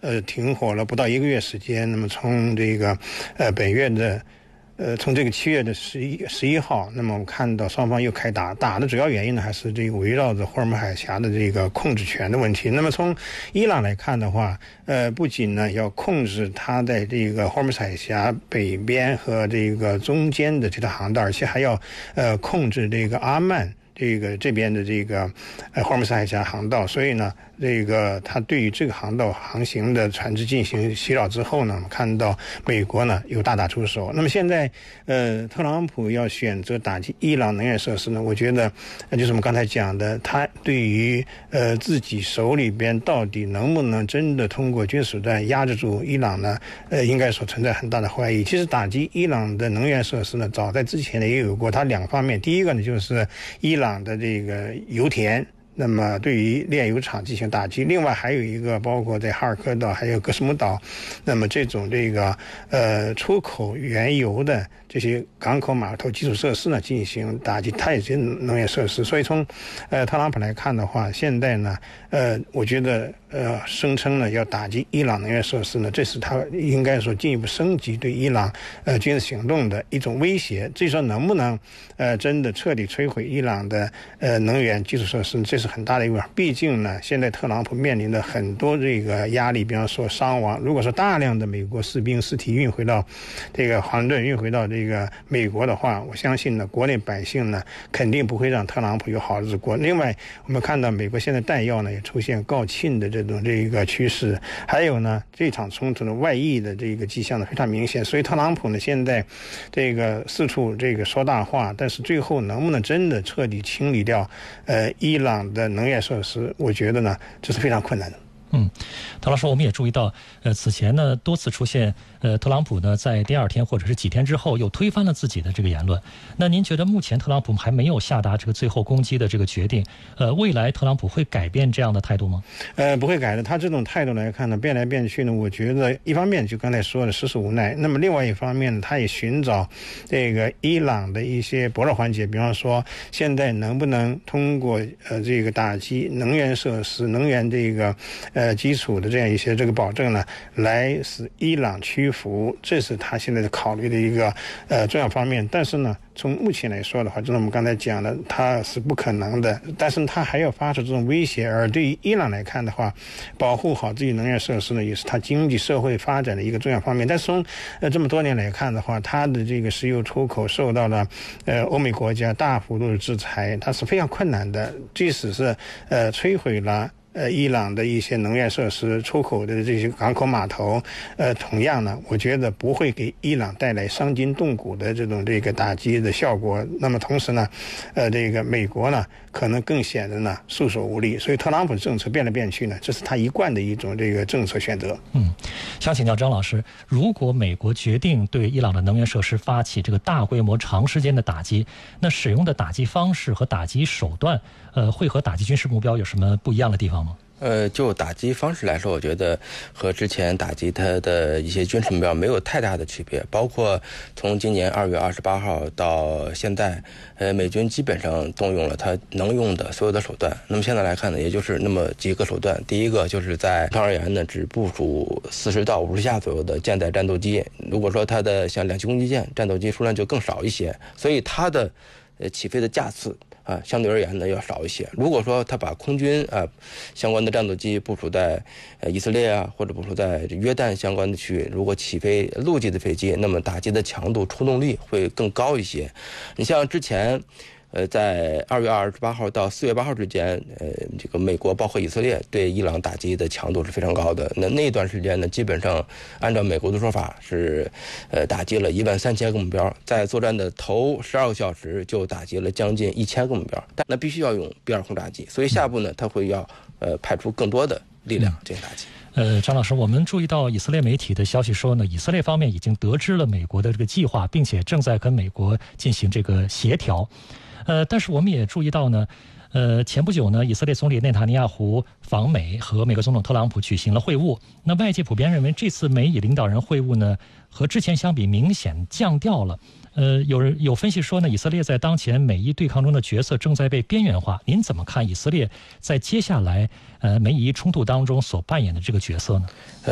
停火了不到1个月时间。那么从这个本月的从这个7月的11号，那么我们看到双方又开打的主要原因呢，还是这个围绕着霍尔木海峡的这个控制权的问题。那么从伊朗来看的话，不仅呢要控制它在这个霍尔木海峡北边和这个中间的这条航道，而且还要控制这个阿曼这边的这个霍尔木海峡航道。所以呢，这个他对于这个航道航行的船只进行袭扰之后呢，我们看到美国呢又大打出手。那么现在特朗普要选择打击伊朗能源设施呢，我觉得就是我们刚才讲的，他对于自己手里边到底能不能真的通过军事手段压制住伊朗呢，应该说存在很大的怀疑。其实打击伊朗的能源设施呢，早在之前呢也有过，它2方面。第一个呢就是伊朗的这个油田，那么对于炼油厂进行打击。另外还有一个包括在哈尔科岛还有格什木岛，那么这种这个出口原油的这些港口码头基础设施呢进行打击，它也是能源设施。所以从特朗普来看的话，现在呢我觉得声称呢要打击伊朗能源设施呢，这是他应该说进一步升级对伊朗军事行动的一种威胁。至于说能不能真的彻底摧毁伊朗的能源基础设施，这是很大的一个。毕竟呢现在特朗普面临的很多这个压力，比方说伤亡，如果说大量的美国士兵尸体运回到这个华盛顿，运回到这个美国的话，我相信呢国内百姓呢肯定不会让特朗普有好日子过。另外我们看到美国现在弹药呢也出现告罄的这个趋势，还有呢这场冲突的外溢的这个迹象呢非常明显。所以特朗普呢现在这个四处这个说大话，但是最后能不能真的彻底清理掉伊朗的能源设施，我觉得呢这是非常困难的。 陶老师，我们也注意到，此前呢多次出现，特朗普呢在第2天或者是几天之后又推翻了自己的这个言论。那您觉得目前特朗普还没有下达这个最后攻击的这个决定，未来特朗普会改变这样的态度吗？ 不会改的。他这种态度来看呢，变来变去呢，我觉得一方面就刚才说的实属无奈，那么另外一方面呢，他也寻找这个伊朗的一些薄弱环节，比方说现在能不能通过这个打击能源设施、能源这个基础的这样一些这个保证呢，来使伊朗屈服，这是他现在的考虑的一个重要方面。但是呢，从目前来说的话，就是我们刚才讲的，它是不可能的。但是他还要发出这种威胁，而对于伊朗来看的话，保护好自己能源设施呢，也是他经济社会发展的一个重要方面。但是从这么多年来看的话，他的这个石油出口受到了欧美国家大幅度的制裁，它是非常困难的。即使是摧毁了伊朗的一些能源设施、出口的这些港口码头，同样呢，我觉得不会给伊朗带来伤筋动骨的这个打击的效果。那么同时呢，这个美国呢，可能更显得呢束手无力。所以特朗普的政策变来变去呢，这是他一贯的一种这个政策选择。 想请教张老师，如果美国决定对伊朗的能源设施发起这个大规模、长时间的打击，那使用的打击方式和打击手段，会和打击军事目标有什么不一样的地方吗？ 就打击方式来说，我觉得和之前打击它的一些军事目标没有太大的区别。包括从今年2月28号到现在，美军基本上动用了它能用的所有的手段。那么现在来看呢，也就是那么几个手段。第一个就是在而言呢，只部署40到50架左右的舰载战斗机。如果说它的像2栖攻击舰战斗机数量就更少一些，所以它的起飞的架次相对而言呢要少一些。如果说他把空军相关的战斗机部署在以色列或者部署在约旦相关的区域，如果起飞陆基的飞机，那么打击的强度、出动力会更高一些。你像之前在2月28号到4月8号之间，这个美国包括以色列对伊朗打击的强度是非常高的。那段时间呢，基本上按照美国的说法是，打击了13000个目标，在作战的头12个小时就打击了将近1000个目标。但那必须要用 B-2轰炸机，所以下一步呢，他会要派出更多的力量进行打击。 张老师，我们注意到以色列媒体的消息说呢，以色列方面已经得知了美国的这个计划，并且正在跟美国进行这个协调。但是我们也注意到呢，前不久呢，以色列总理内塔尼亚胡访美，和美国总统特朗普举行了会晤。那外界普遍认为，这次美以领导人会晤呢，和之前相比明显降调了。有分析说呢，以色列在当前美伊对抗中的角色正在被边缘化。您怎么看以色列在接下来美伊冲突当中所扮演的这个角色呢？